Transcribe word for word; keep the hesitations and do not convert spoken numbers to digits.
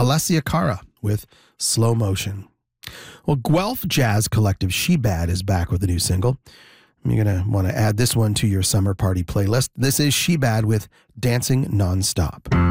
Alessia Cara with Slow Motion. Well, Guelph jazz collective She Bad is back with a new single. You're going to want to add this one to your summer party playlist. This is She Bad with Dancing Nonstop.